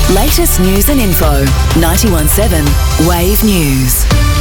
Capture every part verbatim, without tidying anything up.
Latest news and info. ninety-one point seven Wave News.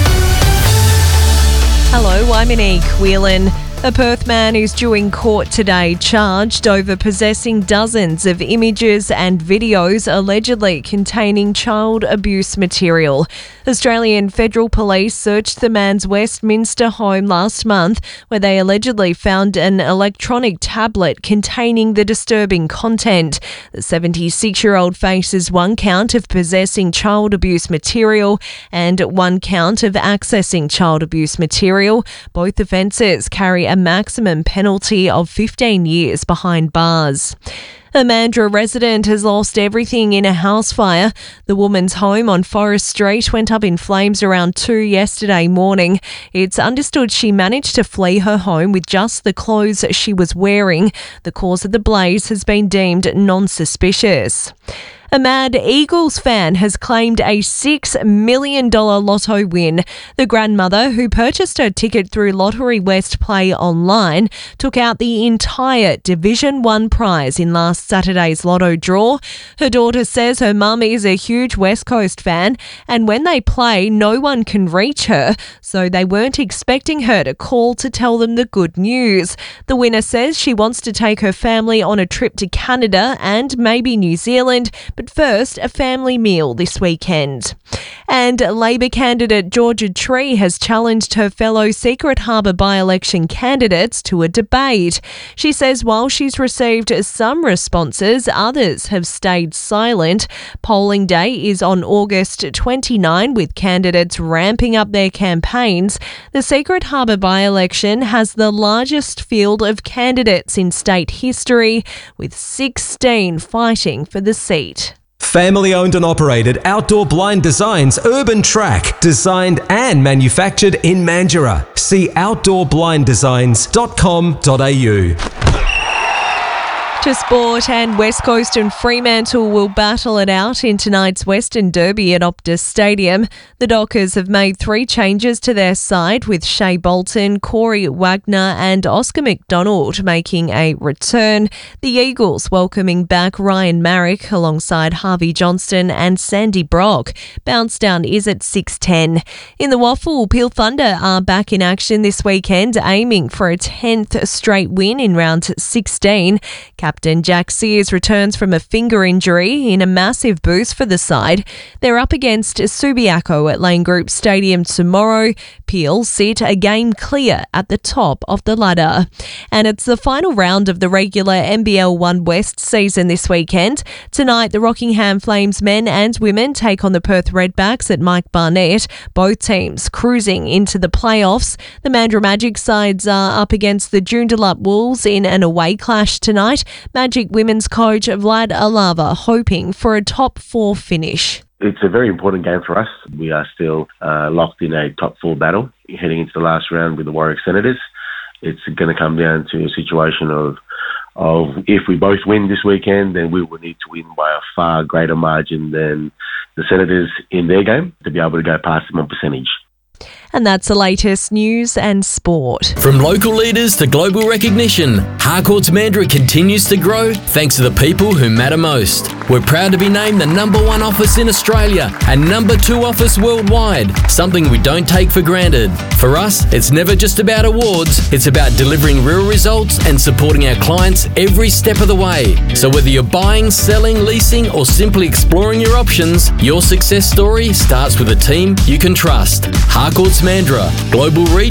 Hello, I'm Monique Whelan. A Perth man is due in court today, charged over possessing dozens of images and videos allegedly containing child abuse material. Australian Federal Police searched the man's Westminster home last month, where they allegedly found an electronic tablet containing the disturbing content. The seventy-six-year-old faces one count of possessing child abuse material and one count of accessing child abuse material. Both offences carry a maximum penalty of fifteen years behind bars. A Mandurah resident has lost everything in a house fire. The woman's home on Forest Street went up in flames around two yesterday morning. It's understood she managed to flee her home with just the clothes she was wearing. The cause of the blaze has been deemed non-suspicious. A mad Eagles fan has claimed a six million dollars lotto win. The grandmother, who purchased her ticket through Lottery West Play online, took out the entire Division one prize in last Saturday's lotto draw. Her daughter says her mum is a huge West Coast fan, and when they play, no one can reach her, so they weren't expecting her to call to tell them the good news. The winner says she wants to take her family on a trip to Canada and maybe New Zealand, but first, a family meal this weekend. And Labor candidate Georgia Tree has challenged her fellow Secret Harbour by-election candidates to a debate. She says while she's received some responses, others have stayed silent. Polling day is on August twenty-ninth, with candidates ramping up their campaigns. The Secret Harbour by-election has the largest field of candidates in state history, with sixteen fighting for the seat. Family owned and operated Outdoor Blind Designs Urban Track, designed and manufactured in Mandurah. See outdoor blind designs dot com dot a u. To sport, and West Coast and Fremantle will battle it out in tonight's Western Derby at Optus Stadium. The Dockers have made three changes to their side, with Shea Bolton, Corey Wagner and Oscar McDonald making a return. The Eagles welcoming back Ryan Marrick alongside Harvey Johnston and Sandy Brock. Bounce down is at six ten. In the Waffle, Peel Thunder are back in action this weekend, aiming for a tenth straight win in round sixteen. Captain Jack Sears returns from a finger injury in a massive boost for the side. They're up against Subiaco at Lane Group Stadium tomorrow. Peel sit a game clear at the top of the ladder. And it's the final round of the regular N B L One West season this weekend. Tonight, the Rockingham Flames men and women take on the Perth Redbacks at Mike Barnett. Both teams cruising into the playoffs. The Mandurah Magic sides are up against the Joondalup Wolves in an away clash tonight. Magic women's coach Vlad Alava hoping for a top four finish. It's a very important game for us. We are still uh, locked in a top four battle heading into the last round with the Warwick Senators. It's going to come down to a situation of of if we both win this weekend, then we will need to win by a far greater margin than the Senators in their game to be able to go past them on percentage. And that's the latest news and sport. From local leaders to global recognition, Harcourts Mandurah continues to grow thanks to the people who matter most. We're proud to be named the number one office in Australia and number two office worldwide, something we don't take for granted. For us, it's never just about awards, it's about delivering real results and supporting our clients every step of the way. So whether you're buying, selling, leasing, or simply exploring your options, your success story starts with a team you can trust. Harcourts Mandurah, global reach